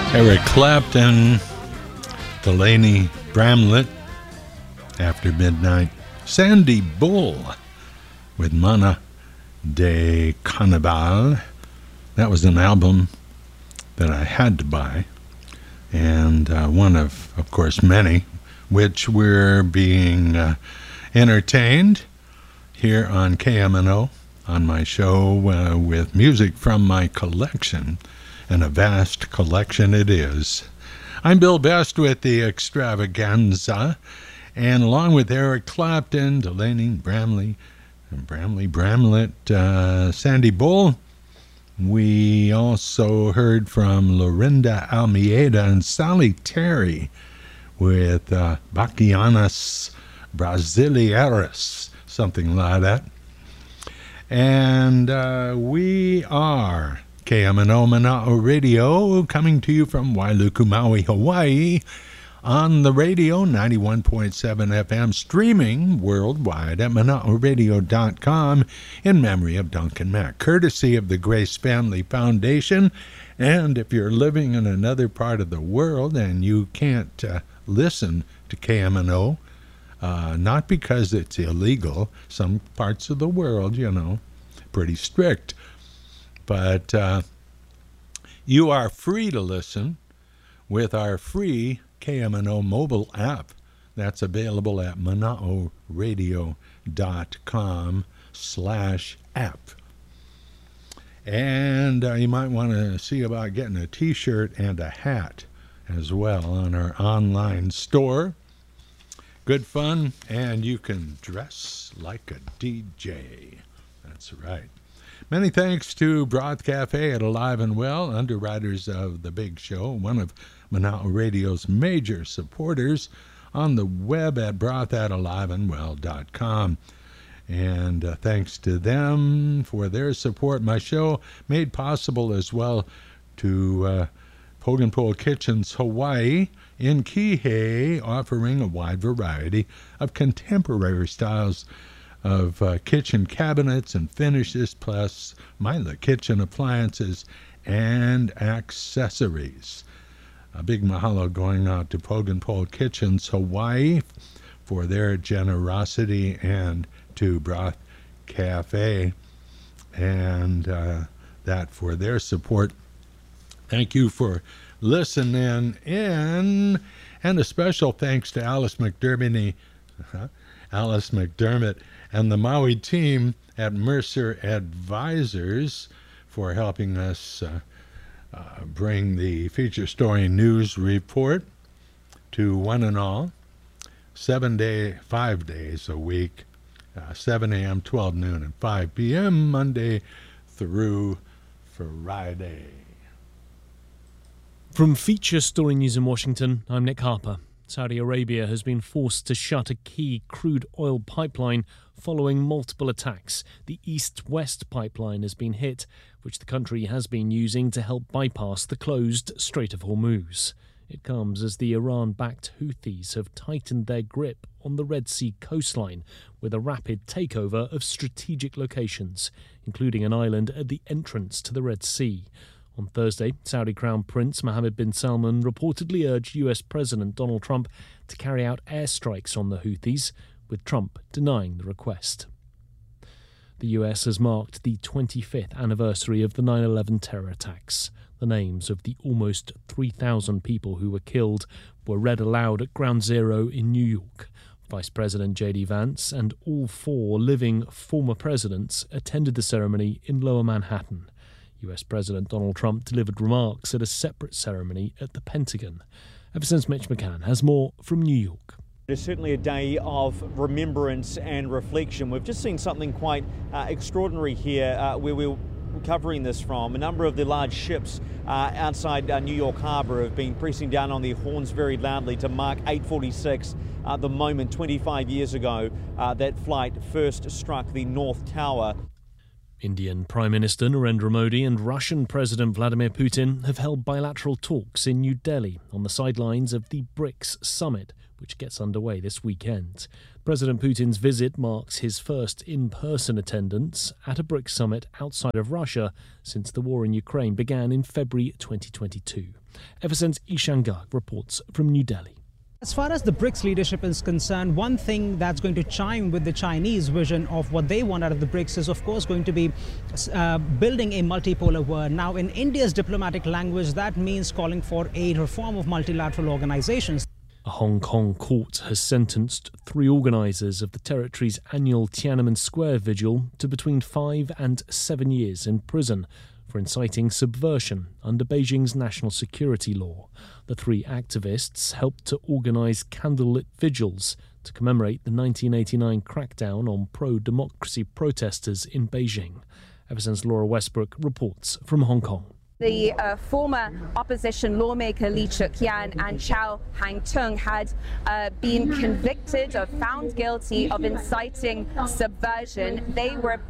Eric Clapton, Delaney Bramlett, After Midnight, Sandy Bull with Mana de Carnaval. That was an album that I had to buy, and one of course, many, which we're being entertained here on KMNO on my show with music from my collection, and a vast collection it is. I'm Bill Best with the Extravaganza, and along with Eric Clapton, Delaney Bramlett, Sandy Bull, we also heard from Lorinda Almeida and Sally Terry with Bachianas Brasileiras, something like that. And we are KMNO Mana'o Radio, coming to you from Wailuku, Maui, Hawaii, on the radio, 91.7 FM, streaming worldwide at mana'oradio.com, in memory of Duncan Mack, courtesy of the Grace Family Foundation. And if you're living in another part of the world and you can't listen to KMNO, not because it's illegal, some parts of the world, pretty strict, but you are free to listen with our free KMNO mobile app that's available at mana'oradio.com/app. And you might want to see about getting a t-shirt and a hat as well on our online store. Good fun, and you can dress like a DJ. That's right. Many thanks to Broth Cafe at Alive and Well, underwriters of the big show, one of Mana'o Radio's major supporters, on the web at brothataliveandwell.com. And thanks to them for their support. My show made possible as well to Pogenpole Kitchens Hawaii in Kihei, offering a wide variety of contemporary styles of kitchen cabinets and finishes, plus Mila kitchen appliances and accessories. A big mahalo going out to Pogenpole Kitchens Hawaii for their generosity, and to Broth Cafe and that for their support. Thank you for listening in, and a special thanks to Alice McDermott and the Maui team at Mercer Advisors for helping us bring the feature story news report to one and all, 5 days a week, 7 a.m., 12 noon, and 5 p.m., Monday through Friday. From Feature Story News in Washington, I'm Nick Harper. Saudi Arabia has been forced to shut a key crude oil pipeline following multiple attacks. The East-West pipeline has been hit, which the country has been using to help bypass the closed Strait of Hormuz. It comes as the Iran-backed Houthis have tightened their grip on the Red Sea coastline with a rapid takeover of strategic locations, including an island at the entrance to the Red Sea. On Thursday, Saudi Crown Prince Mohammed bin Salman reportedly urged US President Donald Trump to carry out airstrikes on the Houthis, with Trump denying the request. The US has marked the 25th anniversary of the 9/11 terror attacks. The names of the almost 3,000 people who were killed were read aloud at Ground Zero in New York. Vice President J.D. Vance and all 4 living former presidents attended the ceremony in Lower Manhattan. US President Donald Trump delivered remarks at a separate ceremony at the Pentagon. Ever since Mitch McCann has more from New York. It is certainly a day of remembrance and reflection. We've just seen something quite extraordinary here where we're covering this from. A number of the large ships outside New York Harbor have been pressing down on their horns very loudly to mark 8:46, the moment 25 years ago that flight first struck the North Tower. Indian Prime Minister Narendra Modi and Russian President Vladimir Putin have held bilateral talks in New Delhi on the sidelines of the BRICS summit, which gets underway this weekend. President Putin's visit marks his first in-person attendance at a BRICS summit outside of Russia since the war in Ukraine began in February 2022. FSN's Ishan Garg reports from New Delhi. As far as the BRICS leadership is concerned, one thing that's going to chime with the Chinese vision of what they want out of the BRICS is, of course, going to be building a multipolar world. Now, in India's diplomatic language, that means calling for a reform of multilateral organizations. A Hong Kong court has sentenced 3 organisers of the territory's annual Tiananmen Square vigil to between 5 and 7 years in prison for inciting subversion under Beijing's national security law. The 3 activists helped to organise candlelit vigils to commemorate the 1989 crackdown on pro-democracy protesters in Beijing. FSN's Laura Westbrook reports from Hong Kong. The former opposition lawmaker Lee Cheuk-yan and Chow Hang-tung had been convicted or found guilty of inciting subversion. They were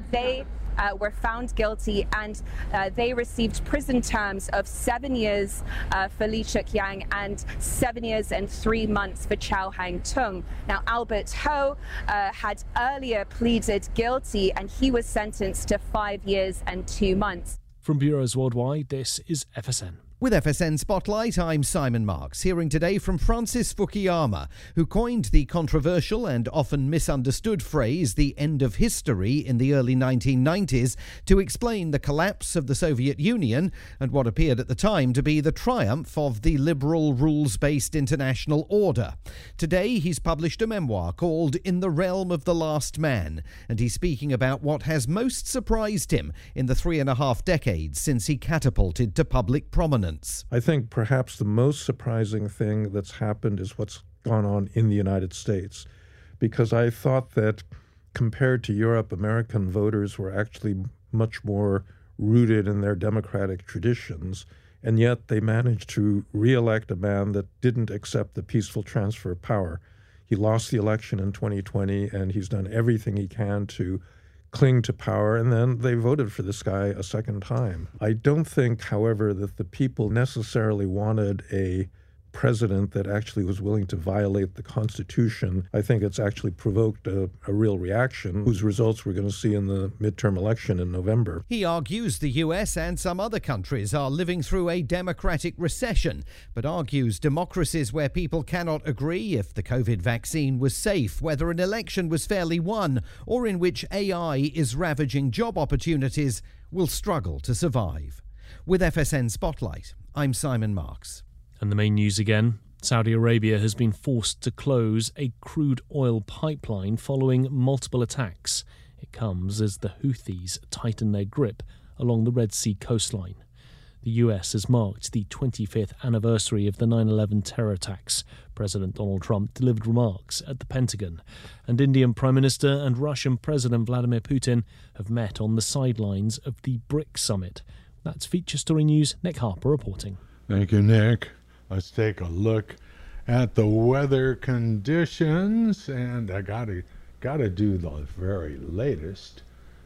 found guilty, and they received prison terms of 7 years for Lee Cheuk-yang and 7 years and 3 months for Chow Hang-tung. Now, Albert Ho had earlier pleaded guilty, and he was sentenced to 5 years and 2 months. From bureaus worldwide, this is FSN. With FSN Spotlight, I'm Simon Marks, hearing today from Francis Fukuyama, who coined the controversial and often misunderstood phrase, the end of history, in the early 1990s to explain the collapse of the Soviet Union and what appeared at the time to be the triumph of the liberal, rules-based international order. Today, he's published a memoir called In the Realm of the Last Man, and he's speaking about what has most surprised him in the 3.5 decades since he catapulted to public prominence. I think perhaps the most surprising thing that's happened is what's gone on in the United States, because I thought that compared to Europe, American voters were actually much more rooted in their democratic traditions, and yet they managed to re-elect a man that didn't accept the peaceful transfer of power. He lost the election in 2020, and he's done everything he can to cling to power, and then they voted for this guy a second time. I don't think, however, that the people necessarily wanted a president that actually was willing to violate the Constitution. I think it's actually provoked a real reaction, whose results we're going to see in the midterm election in November. He argues the US and some other countries are living through a democratic recession, but argues democracies where people cannot agree if the COVID vaccine was safe, whether an election was fairly won, or in which AI is ravaging job opportunities, will struggle to survive. With FSN Spotlight, I'm Simon Marks. And the main news again, Saudi Arabia has been forced to close a crude oil pipeline following multiple attacks. It comes as the Houthis tighten their grip along the Red Sea coastline. The US has marked the 25th anniversary of the 9/11 terror attacks. President Donald Trump delivered remarks at the Pentagon. And Indian Prime Minister and Russian President Vladimir Putin have met on the sidelines of the BRICS summit. That's Feature Story News. Nick Harper reporting. Thank you, Nick. Let's take a look at the weather conditions, and I gotta do the very latest.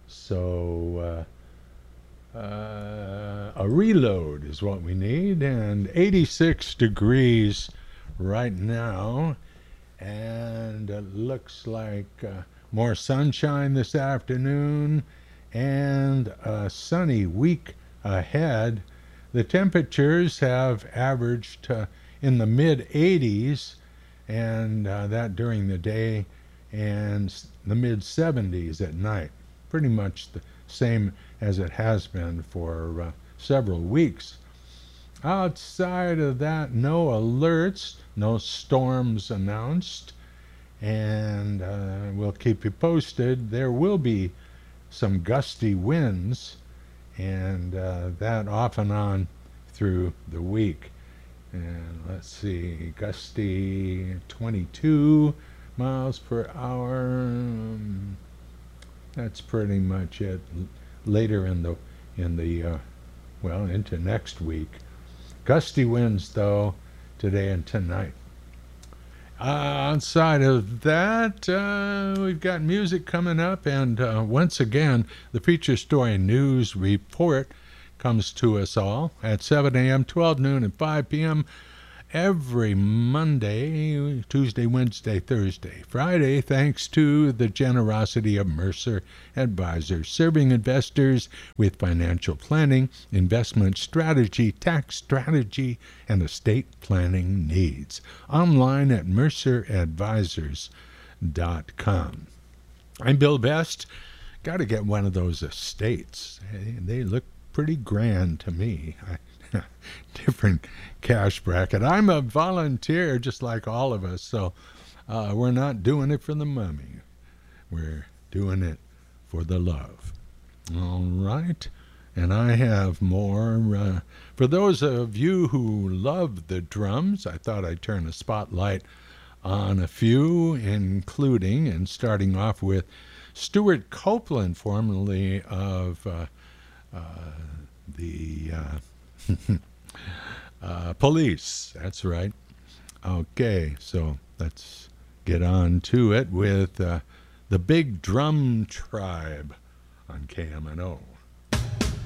So a reload is what we need, and 86 degrees right now, and it looks like more sunshine this afternoon and a sunny week ahead. The temperatures have averaged in the mid-80s, and that during the day, and the mid-70s at night. Pretty much the same as it has been for several weeks. Outside of that, no alerts, no storms announced, and we'll keep you posted. There will be some gusty winds, and that off and on through the week. And let's see, gusty 22 miles per hour. That's pretty much it. Later into next week. Gusty winds though today and tonight. Outside of that, we've got music coming up, and once again, the Feature Story News Report comes to us all at 7 a.m., 12 noon, and 5 p.m. every Monday, Tuesday, Wednesday, Thursday, Friday, thanks to the generosity of Mercer Advisors, serving investors with financial planning, investment strategy, tax strategy, and estate planning needs. Online at merceradvisors.com. I'm Bill Best. Got to get one of those estates. They look pretty grand to me. Different cash bracket. I'm a volunteer just like all of us, so we're not doing it for the money. We're doing it for the love. All right. And I have more. For those of you who love the drums, I thought I'd turn a spotlight on a few, including and starting off with Stuart Copeland, formerly of the Police. That's right. Okay, so let's get on to it with the Big Drum Tribe on KMNO.